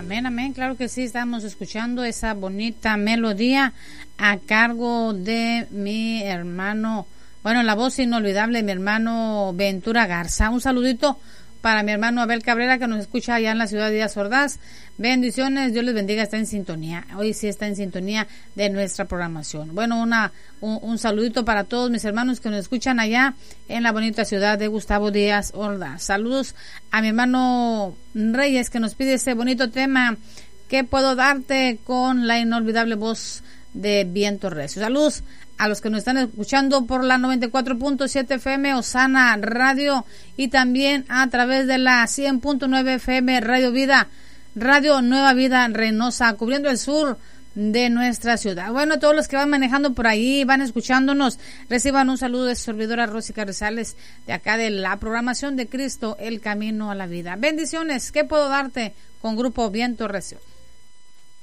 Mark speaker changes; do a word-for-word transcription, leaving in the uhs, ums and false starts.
Speaker 1: Amén, amén, claro que sí, estamos escuchando esa bonita melodía a cargo de mi hermano, bueno, la voz inolvidable de mi hermano Ventura Garza. Un saludito para mi hermano Abel Cabrera, que nos escucha allá en la ciudad de Díaz Ordaz. Bendiciones, Dios les bendiga, está en sintonía. Hoy sí está en sintonía de nuestra programación. Bueno, una un, un saludito para todos mis hermanos que nos escuchan allá en la bonita ciudad de Gustavo Díaz Ordaz. Saludos a mi hermano Reyes, que nos pide ese bonito tema, ¿qué puedo darte?, con la inolvidable voz de Viento Recio. Saludos a los que nos están escuchando por la noventa y cuatro punto siete F M Osana Radio y también a través de la cien punto nueve F M Radio Vida, Radio Nueva Vida Reynosa, cubriendo el sur de nuestra ciudad. Bueno, todos los que van manejando por ahí, van escuchándonos, reciban un saludo de su servidora Rosy Carrizales, de acá de la programación de Cristo, el camino a la vida. Bendiciones, ¿qué puedo darte?, con Grupo Viento Recio.